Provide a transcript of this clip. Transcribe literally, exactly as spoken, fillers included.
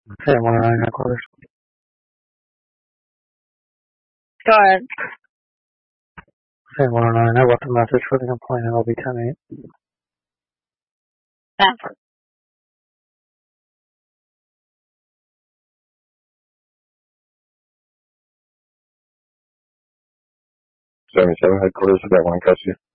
seven one nine headquarters. Go ahead. seven one nine, I left a message for the complaint. It'll be ten eight. Stanford. seventy-seven headquarters, is that one custody?